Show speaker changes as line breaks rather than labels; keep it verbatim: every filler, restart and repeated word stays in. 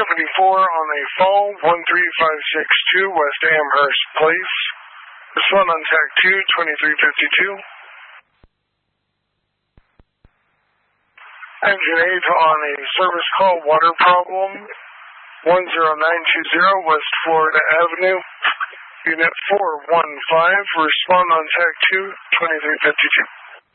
seventy-four on a fall, one three five six two West Amherst Place. Respond on tag two, twenty-three fifty-two. Engine eight on a service call water problem, one zero nine two zero West Florida Avenue. Unit four one five, respond on tag two, twenty-three fifty-two.